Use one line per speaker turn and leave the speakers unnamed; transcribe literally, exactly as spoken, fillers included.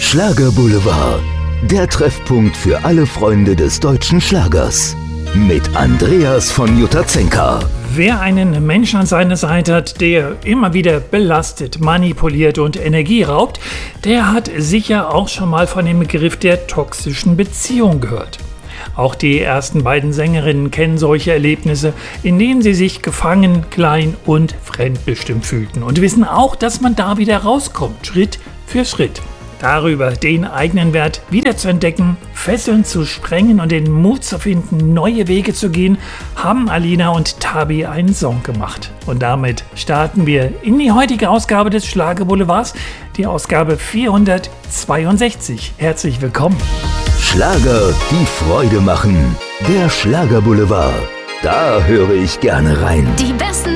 Schlager Boulevard, der Treffpunkt für alle Freunde des deutschen Schlagers. Mit Andreas von Jutazenka.
Wer einen Menschen an seiner Seite hat, der immer wieder belastet, manipuliert und Energie raubt, der hat sicher auch schon mal von dem Begriff der toxischen Beziehung gehört. Auch die ersten beiden Sängerinnen kennen solche Erlebnisse, in denen sie sich gefangen, klein und fremdbestimmt fühlten und wissen auch, dass man da wieder rauskommt, Schritt für Schritt. Darüber den eigenen Wert wiederzuentdecken, Fesseln zu sprengen und den Mut zu finden, neue Wege zu gehen, haben Alina und Tabi einen Song gemacht. Und damit starten wir in die heutige Ausgabe des Schlager Boulevards, die Ausgabe vierhundertzweiundsechzig. Herzlich willkommen.
Schlager, die Freude machen. Der Schlager Boulevard. Da höre ich gerne rein.
Die besten